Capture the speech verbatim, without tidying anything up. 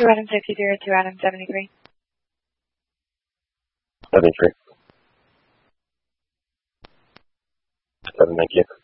Two Adam fifty zero, two Adam seventy-three. seventy-three. Seven, thank you.